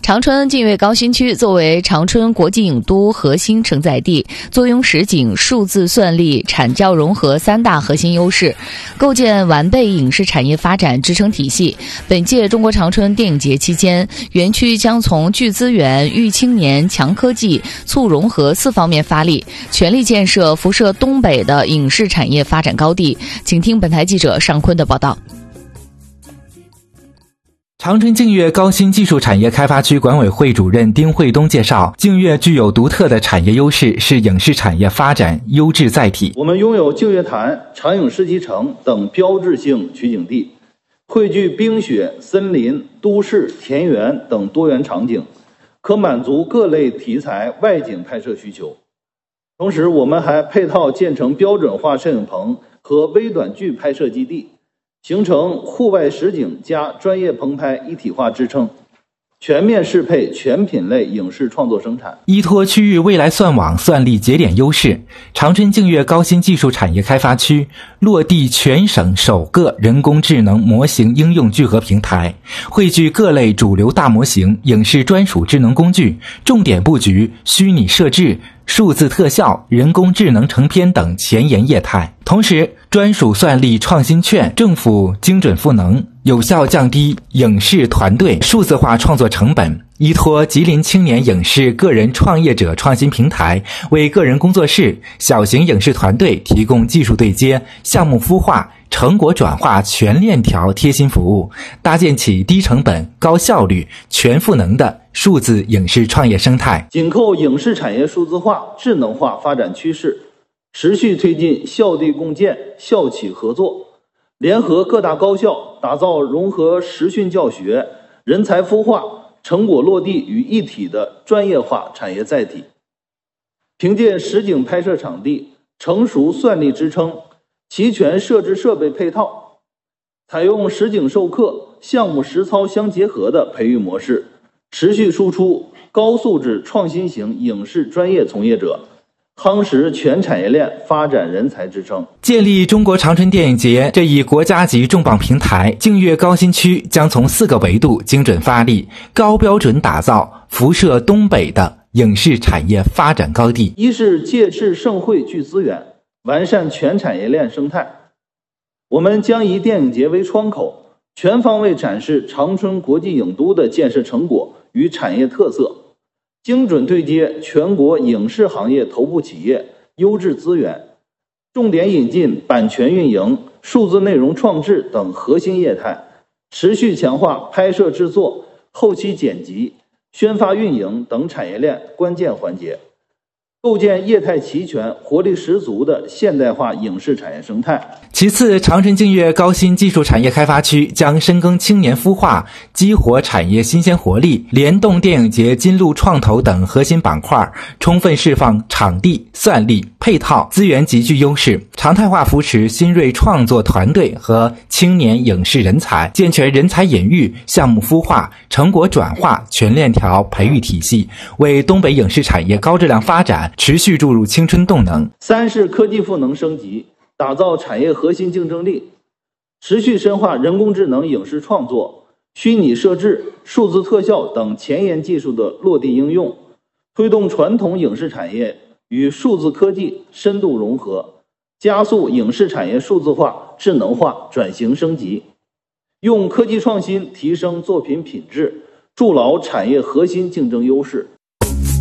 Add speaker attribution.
Speaker 1: 长春净月高新区作为长春国际影都核心承载地，坐拥实景、数字算力、产教融合三大核心优势，构建完备影视产业发展支撑体系。本届中国长春电影节期间，园区将从聚资源、育青年、强科技、促融合4方面发力，全力建设辐射东北的影视产业发展高地。请听本台记者尚坤的报道。
Speaker 2: 长春净月高新技术产业开发区管委会主任丁惠东介绍，净月具有独特的产业优势，是影视产业发展优质载体。
Speaker 3: 我们拥有净月潭、长影世纪城等标志性取景地，汇聚冰雪、森林、都市、田园等多元场景，可满足各类题材外景拍摄需求。同时，我们还配套建成标准化摄影棚和微短剧拍摄基地，形成户外实景加专业棚拍一体化支撑，全面适配全品类影视创作生产。
Speaker 2: 依托区域未来算网算力节点优势，长春净月高新技术产业开发区落地全省首个人工智能模型应用聚合平台，汇聚各类主流大模型、影视专属智能工具，重点布局虚拟摄制、数字特效、人工智能成片等前沿业态。同时，专属算力创新券、政府精准赋能，有效降低影视团队数字化创作成本。依托吉林青年影视个人创业者创新平台，为个人工作室、小型影视团队提供技术对接、项目孵化、成果转化全链条贴心服务，搭建起低成本、高效率、全赋能的数字影视创业生态。
Speaker 3: 紧扣影视产业数字化、智能化发展趋势，持续推进校地共建、校企合作，联合各大高校，打造融合实训教学、人才孵化、成果落地于一体的专业化产业载体。凭借实景拍摄场地、成熟算力支撑、齐全摄制设备配套，采用实景授课、项目实操相结合的培育模式，持续输出高素质创新型影视专业从业者，夯实全产业链发展人才支撑。
Speaker 2: 建立中国长春电影节这一国家级重磅平台，净月高新区将从4个维度精准发力，高标准打造辐射东北的影视产业发展高地。
Speaker 3: 一是借势盛会聚资源，完善全产业链生态。我们将以电影节为窗口，全方位展示长春国际影都的建设成果与产业特色，精准对接全国影视行业头部企业优质资源，重点引进版权运营、数字内容创制等核心业态，持续强化拍摄制作、后期剪辑、宣发运营等产业链关键环节，构建业态齐全、活力十足的现代化影视产业生态。
Speaker 2: 其次，长春净月高新技术产业开发区将深耕青年孵化，激活产业新鲜活力，联动电影节金鹿创投等核心板块，充分释放场地、算力、配套资源极具优势，常态化扶持新锐创作团队和青年影视人才，健全人才引育、项目孵化、成果转化全链条培育体系，为东北影视产业高质量发展持续注入青春动能。
Speaker 3: 三是科技赋能升级，打造产业核心竞争力，持续深化人工智能影视创作、虚拟摄制、数字特效等前沿技术的落地应用，推动传统影视产业与数字科技深度融合，加速影视产业数字化、智能化转型升级，用科技创新提升作品品质，筑牢产业核心竞争优势。